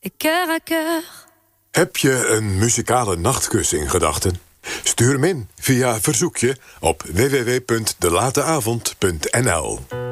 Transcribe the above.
et cœur à cœur. Heb je een muzikale nachtkus in gedachten? Stuur hem in via verzoekje op www.delateavond.nl.